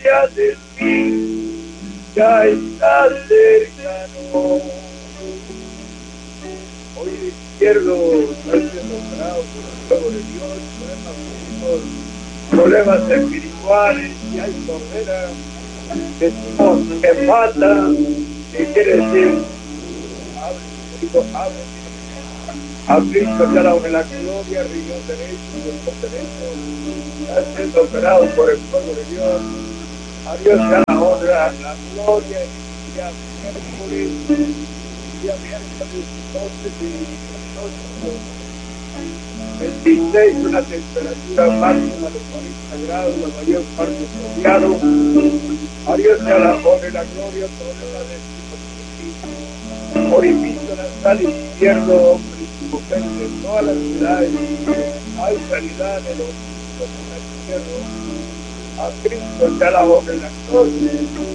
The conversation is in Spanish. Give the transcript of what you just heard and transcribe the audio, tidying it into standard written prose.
gloria del fin ya está cercano. Hoy el izquierdo está siendo operado por el fuego de Dios, problemas espirituales, y hay sordera, decimos que falta, que quiere decir, abre, a Cristo ya la gloria, riñón derecho, corazón derecho, está siendo operado por el fuego de Dios. A Dios sea la honra, la gloria, y día miércoles, 26, una temperatura máxima de 40 grados, la mayor parte soleado. A Dios sea la honra y la gloria, orificio nasal izquierdo, mujeres de todas las ciudades, hay sanidad en el orificio nasal izquierdo. A Cristo sea la honra y la gloria.